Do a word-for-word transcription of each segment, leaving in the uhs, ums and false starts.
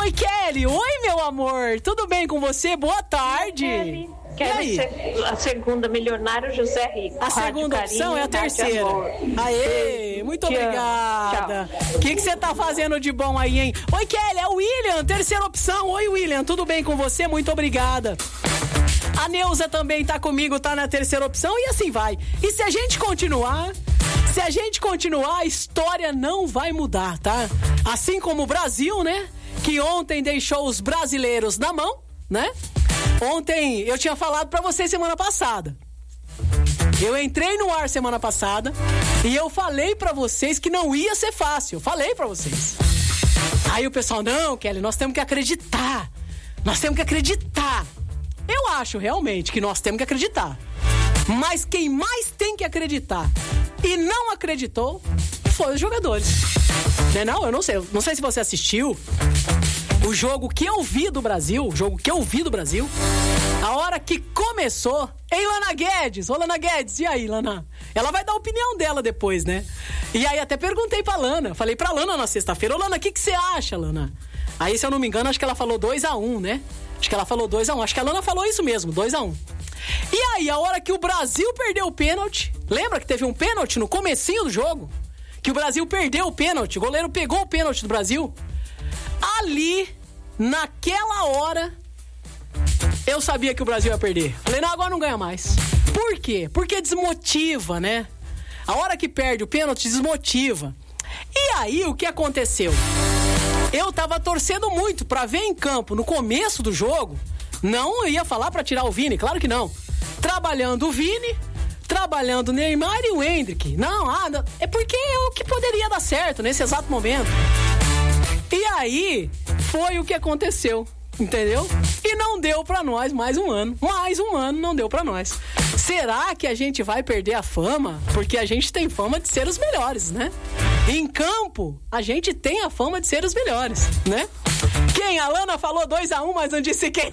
Oi, Kelly. Oi, meu amor. Tudo bem com você? Boa tarde. Kelly. Quero ser a segunda milionária, José Rico. A segunda Rádio opção Carinho, é a terceira. Aê, muito Te obrigada. O que você tá fazendo de bom aí, hein? Oi, Kelly, é o William, terceira opção. Oi, William, tudo bem com você? Muito obrigada. A Neuza também tá comigo, tá na terceira opção e assim vai. E se a gente continuar, se a gente continuar, a história não vai mudar, tá? Assim como o Brasil, né? Que ontem deixou os brasileiros na mão, né? Ontem eu tinha falado pra vocês semana passada. Eu entrei no ar semana passada e eu falei pra vocês que não ia ser fácil. Eu falei pra vocês. Aí o pessoal, não, Kelly, nós temos que acreditar. Nós temos que acreditar. Eu acho realmente que nós temos que acreditar. Mas quem mais tem que acreditar e não acreditou foi os jogadores. Não é não? Eu não sei. Não sei se você assistiu o jogo que eu vi do Brasil, o jogo que eu vi do Brasil, a hora que começou. Ei, Lana Guedes, ô Lana Guedes, e aí, Lana? Ela vai dar a opinião dela depois, né? E aí até perguntei pra Lana, falei pra Lana na sexta-feira, ô Lana, o que que você acha, Lana? Aí, se eu não me engano, acho que ela falou dois a um, né? Acho que ela falou dois a um, acho que a Lana falou isso mesmo, dois a um. E aí, a hora que o Brasil perdeu o pênalti, lembra que teve um pênalti no comecinho do jogo? Que o Brasil perdeu o pênalti, o goleiro pegou o pênalti do Brasil. Ali, naquela hora, eu sabia que o Brasil ia perder. Falei, não, agora não ganha mais. Por quê? Porque desmotiva, né? A hora que perde o pênalti, desmotiva. E aí, o que aconteceu? Eu tava torcendo muito pra ver em campo, no começo do jogo, não ia falar pra tirar o Vini, claro que não. Trabalhando o Vini, trabalhando o Neymar e o Hendrick. Não, ah, não, é porque é o que poderia dar certo nesse exato momento. E aí, foi o que aconteceu, entendeu? E não deu pra nós mais um ano. Mais um ano não deu pra nós. Será que a gente vai perder a fama? Porque a gente tem fama de ser os melhores, né? Em campo, a gente tem a fama de ser os melhores, né? Quem? A Lana falou dois a um, mas não disse quem.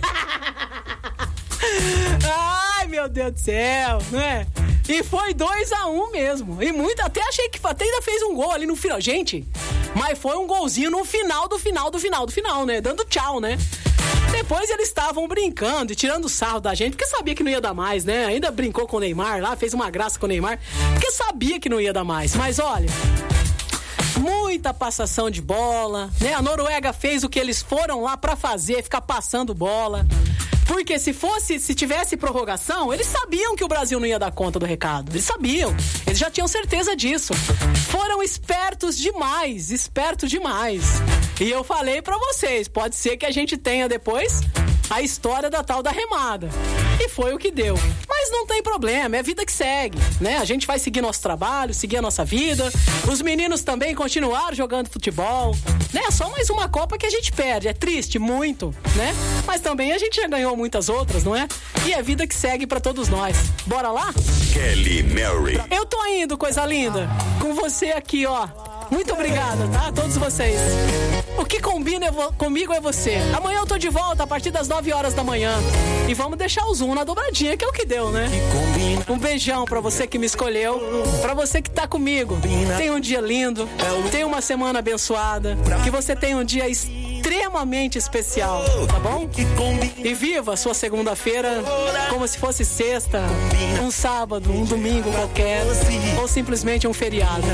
Ai, meu Deus do céu, né? E foi dois a um mesmo. E muito, até achei que até ainda fez um gol ali no final. Gente, mas foi um golzinho no final do final do final do final, né? Dando tchau, né? Depois eles estavam brincando e tirando sarro da gente, porque sabia que não ia dar mais, né? Ainda brincou com o Neymar lá, fez uma graça com o Neymar, porque sabia que não ia dar mais. Mas olha, muita passação de bola, né? A Noruega fez o que eles foram lá pra fazer, ficar passando bola. Porque se fosse, se tivesse prorrogação, eles sabiam que o Brasil não ia dar conta do recado. Eles sabiam. Eles já tinham certeza disso. Foram espertos demais, espertos demais. E eu falei pra vocês, pode ser que a gente tenha depois a história da tal da remada. E foi o que deu. Mas não tem problema, é a vida que segue, né? A gente vai seguir nosso trabalho, seguir a nossa vida. Os meninos também continuaram jogando futebol, né? Só mais uma Copa que a gente perde. É triste, muito, né? Mas também a gente já ganhou muitas outras, não é? E é a vida que segue pra todos nós. Bora lá? Kelly Mary. Eu tô indo, coisa linda. Com você aqui, ó. Muito obrigada, tá? A todos vocês. O que combina é vo- comigo é você. Amanhã eu tô de volta a partir das nove horas da manhã. E vamos deixar o Zoom na dobradinha, que é o que deu, né? Um beijão pra você que me escolheu, pra você que tá comigo. Tenha um dia lindo, tenha uma semana abençoada, que você tenha um dia extremamente especial, tá bom? E viva a sua segunda-feira como se fosse sexta, um sábado, um domingo qualquer, ou simplesmente um feriado.